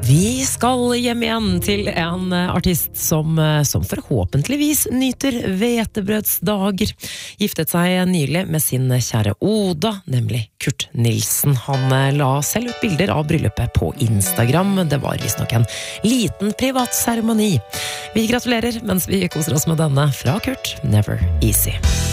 Vi skal hjem igjen til en artist som forhåpentligvis nyter hvetebrødsdager. Giftet seg nylig med sin kjære Oda, nemlig Kurt Nilsen. Han la selv ut bilder av bryllupet på Instagram. Det var visstnok en liten privat seremoni. Vi gratulerer mens vi koser oss med denne fra Kurt, Never Easy.